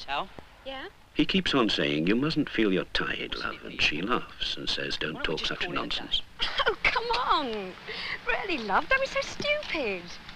Sal. Yeah? He keeps on saying, you mustn't feel you're tired, love, and she laughs and says, don't talk such nonsense. Oh, come on. Really, love, don't be so stupid.